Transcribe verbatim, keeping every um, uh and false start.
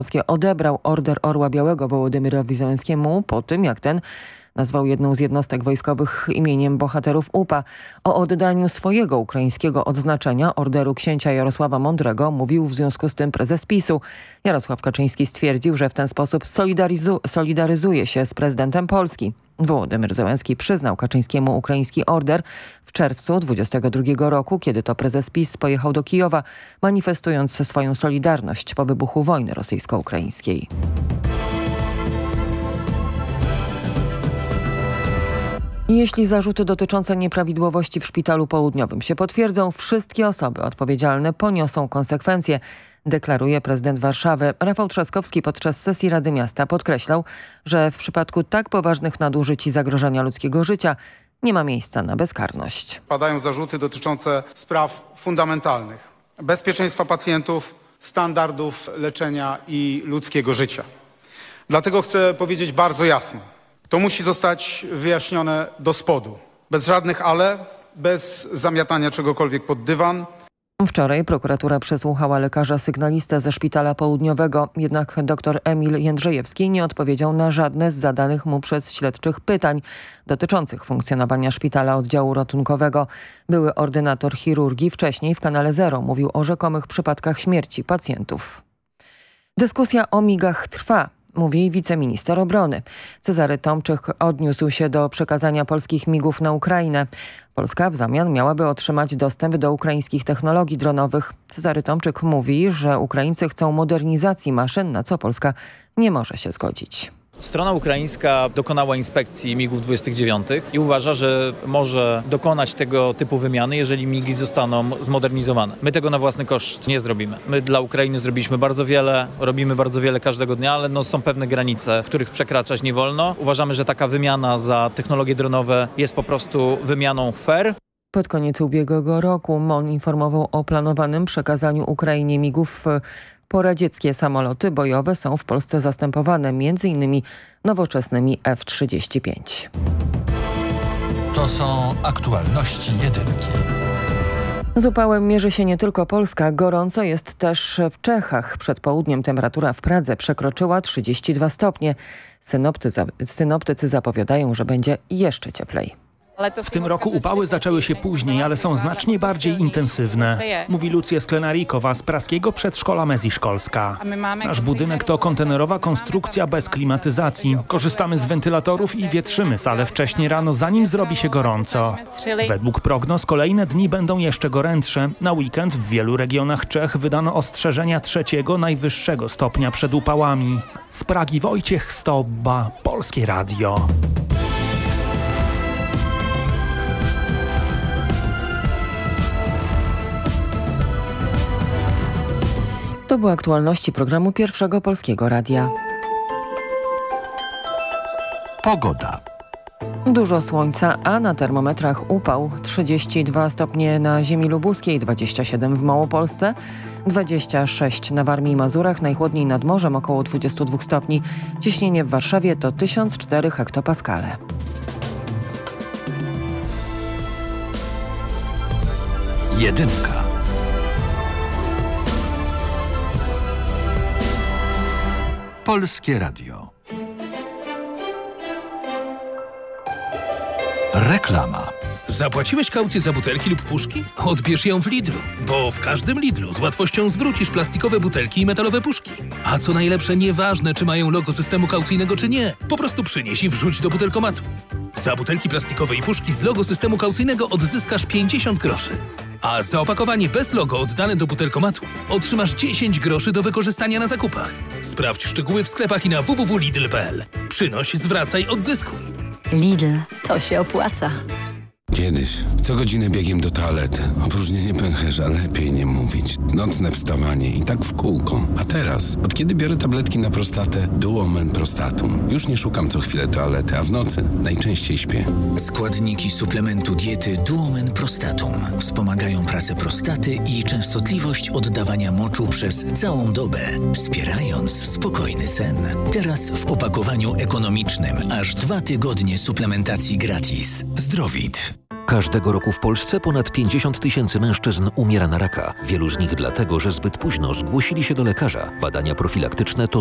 odebrał Order Orła Białego Wołodymyrowi Zełenskiemu po tym, jak ten nazwał jedną z jednostek wojskowych imieniem bohaterów U P A. O oddaniu swojego ukraińskiego odznaczenia Orderu Księcia Jarosława Mądrego mówił w związku z tym prezes PiSu. Jarosław Kaczyński stwierdził, że w ten sposób solidarizu- solidaryzuje się z prezydentem Polski. Wołodymyr Zełenski przyznał Kaczyńskiemu ukraiński order w czerwcu dwudziestego drugiego roku, kiedy to prezes PiS pojechał do Kijowa, manifestując swoją solidarność po wybuchu wojny rosyjsko-ukraińskiej. Jeśli zarzuty dotyczące nieprawidłowości w Szpitalu Południowym się potwierdzą, wszystkie osoby odpowiedzialne poniosą konsekwencje, deklaruje prezydent Warszawy. Rafał Trzaskowski podczas sesji Rady Miasta podkreślał, że w przypadku tak poważnych nadużyć i zagrożenia ludzkiego życia nie ma miejsca na bezkarność. Padają zarzuty dotyczące spraw fundamentalnych: bezpieczeństwa pacjentów, standardów leczenia i ludzkiego życia. Dlatego chcę powiedzieć bardzo jasno: to musi zostać wyjaśnione do spodu. Bez żadnych ale, bez zamiatania czegokolwiek pod dywan. Wczoraj prokuratura przesłuchała lekarza sygnalistę ze Szpitala Południowego, jednak dr Emil Jędrzejewski nie odpowiedział na żadne z zadanych mu przez śledczych pytań dotyczących funkcjonowania szpitala oddziału ratunkowego. Były ordynator chirurgii wcześniej w Kanale Zero mówił o rzekomych przypadkach śmierci pacjentów. Dyskusja o migach trwa, mówi wiceminister obrony. Cezary Tomczyk odniósł się do przekazania polskich migów na Ukrainę. Polska w zamian miałaby otrzymać dostęp do ukraińskich technologii dronowych. Cezary Tomczyk mówi, że Ukraińcy chcą modernizacji maszyn, na co Polska nie może się zgodzić. Strona ukraińska dokonała inspekcji migów dwudziestych dziewiątych i uważa, że może dokonać tego typu wymiany, jeżeli migi zostaną zmodernizowane. My tego na własny koszt nie zrobimy. My dla Ukrainy zrobiliśmy bardzo wiele, robimy bardzo wiele każdego dnia, ale no są pewne granice, których przekraczać nie wolno. Uważamy, że taka wymiana za technologie dronowe jest po prostu wymianą fair. Pod koniec ubiegłego roku M O N informował o planowanym przekazaniu Ukrainie migów. Poradzieckie samoloty bojowe są w Polsce zastępowane między innymi nowoczesnymi F trzydzieści pięć. To są aktualności jedynki. Z upałem mierzy się nie tylko Polska, gorąco jest też w Czechach. Przed południem temperatura w Pradze przekroczyła trzydzieści dwa stopnie. Synoptycy, synoptycy zapowiadają, że będzie jeszcze cieplej. W tym roku upały zaczęły się później, ale są znacznie bardziej intensywne, mówi Lucja Sklenarikowa z praskiego przedszkola Mezji Szkolska. Nasz budynek to kontenerowa konstrukcja bez klimatyzacji. Korzystamy z wentylatorów i wietrzymy salę wcześnie rano, zanim zrobi się gorąco. Według prognoz kolejne dni będą jeszcze gorętsze. Na weekend w wielu regionach Czech wydano ostrzeżenia trzeciego najwyższego stopnia przed upałami. Z Pragi Wojciech Stobba, Polskie Radio. To były aktualności programu Pierwszego Polskiego Radia. Pogoda. Dużo słońca, a na termometrach upał. trzydzieści dwa stopnie na ziemi lubuskiej, dwadzieścia siedem w Małopolsce, dwadzieścia sześć na Warmii i Mazurach, najchłodniej nad morzem około dwadzieścia dwa stopni. Ciśnienie w Warszawie to tysiąc cztery hektopaskale. Jedynka. Polskie Radio. Reklama. Zapłaciłeś kaucję za butelki lub puszki? Odbierz ją w Lidlu, bo w każdym Lidlu z łatwością zwrócisz plastikowe butelki i metalowe puszki. A co najlepsze, nieważne czy mają logo systemu kaucyjnego czy nie, po prostu przynieś i wrzuć do butelkomatu. Za butelki plastikowe i puszki z logo systemu kaucyjnego odzyskasz pięćdziesiąt groszy. A za opakowanie bez logo oddane do butelkomatu otrzymasz dziesięć groszy do wykorzystania na zakupach. Sprawdź szczegóły w sklepach i na w w w kropka lidl kropka p l. Przynoś, zwracaj, odzyskuj. Lidl, to się opłaca. Kiedyś co godzinę biegiem do toalety. Opróżnienie pęcherza, lepiej nie mówić. Nocne wstawanie i tak w kółko. A teraz, od kiedy biorę tabletki na prostatę Duomen Prostatum, już nie szukam co chwilę toalety, a w nocy najczęściej śpię. Składniki suplementu diety Duomen Prostatum wspomagają pracę prostaty i częstotliwość oddawania moczu przez całą dobę, wspierając spokojny sen. Teraz w opakowaniu ekonomicznym aż dwa tygodnie suplementacji gratis. Zdrowit. Każdego roku w Polsce ponad pięćdziesiąt tysięcy mężczyzn umiera na raka. Wielu z nich dlatego, że zbyt późno zgłosili się do lekarza. Badania profilaktyczne to